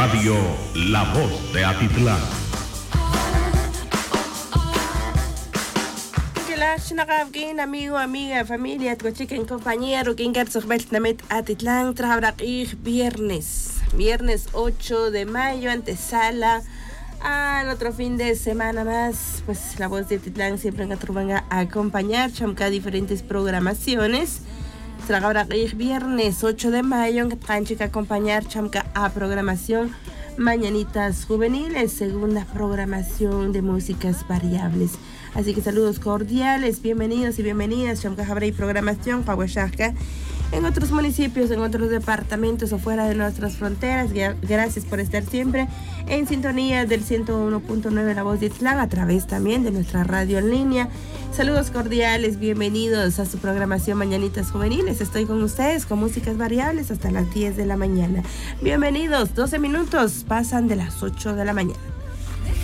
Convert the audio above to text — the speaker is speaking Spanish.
Radio La Voz de Atitlán. Amigo, amiga, familia, chiquen compañero, quien Atitlán, viernes 8 de mayo, antesala al otro fin de semana más. Pues La Voz de Atitlán siempre van a acompañar chamca diferentes programaciones. Viernes 8 de mayo, que acompañar chamca a programación Mañanitas Juveniles, segunda programación de músicas variables. Así que saludos cordiales, bienvenidos y bienvenidas, chamca y programación Pahuachasca en otros municipios, en otros departamentos o fuera de nuestras fronteras. Gracias por estar siempre en sintonía del 101.9 La Voz de Atitlán, a través también de nuestra radio en línea. Saludos cordiales, bienvenidos a su programación Mañanitas Juveniles. Estoy con ustedes con músicas variables hasta las 10 de la mañana. Bienvenidos, 12 minutos pasan de las 8 de la mañana.